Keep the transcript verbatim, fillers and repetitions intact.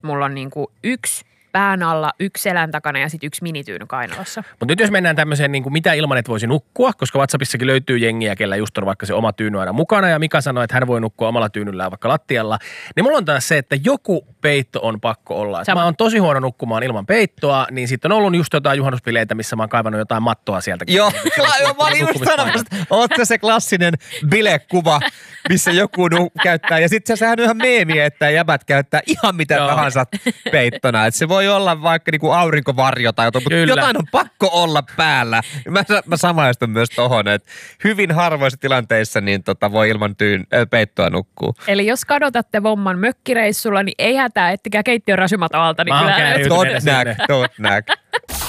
Mulla on niinku yksi pään alla, yksi selän takana ja sitten yksi minityyny kainalossa. Mutta nyt jos mennään tämmöiseen, niin kuin mitä ilman, että voisi nukkua, koska WhatsAppissakin löytyy jengiä, kellä just on vaikka se oma tyyny aina mukana, ja Mika sanoi, että hän voi nukkua omalla tyynyllään vaikka lattialla, niin mulla on taas se, että joku peitto on pakko olla. Mä oon tosi huono nukkumaan ilman peittoa, niin sitten on ollut just jotain juhannuspileitä, missä mä oon kaivannut jotain mattoa sieltä. Joo, mä olin just sanomassa, ootko se klassinen bilekuva, missä joku nu- käyttää, ja sitten sehän on ihan meemiä, että jäbät käyttää ihan mitä Joo. tahansa peittona, että se voi olla vaikka niinku aurinkovarjo tai jotain, mutta Kyllä. jotain on pakko olla päällä. Mä, mä samaistun myös tohon, että hyvin harvoissa tilanteissa niin tota voi ilman tyyn, äh, peittoa nukkuu. Eli jos kadotatte vomman mökkireissulla, niin ei hätää, ettekä keittiön rasumat alta, niin Mä kyllä... Tot näk, tot näk.